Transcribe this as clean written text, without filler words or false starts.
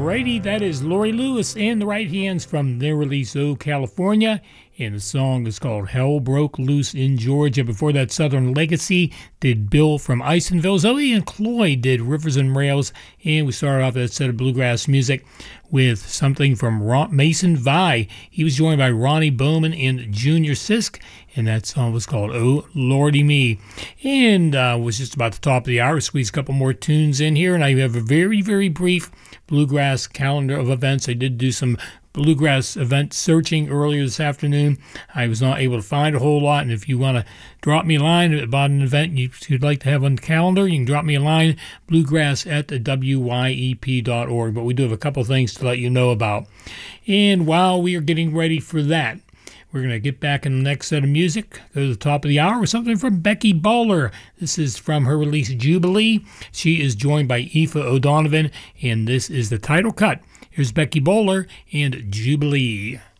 Alrighty, that is Lori Lewis and the Right Hands from their release, Oh California. And the song is called Hell Broke Loose in Georgia. Before that, Southern Legacy did Bill from Isonville. Zoe and Cloyd did Rivers and Rails. And we started off that set of bluegrass music with something from Mason Vi. He was joined by Ronnie Bowman and Junior Sisk. And that song was called Oh Lordy Me. And was just about the top of the hour. Squeeze a couple more tunes in here. And I have a very, very brief bluegrass calendar of events. I did do some bluegrass event searching earlier this afternoon. I was not able to find a whole lot, and if you want to drop me a line about an event you'd like to have on the calendar, you can drop me a line, bluegrass@wyep.org. But we do have a couple things to let you know about. And while we are getting ready for that, we're going to get back in the next set of music, go to the top of the hour with something from Becky Bowler. This is from her release Jubilee. She is joined by Aoife O'Donovan, and this is the title cut. Here's Becky Bowler and Jubilee.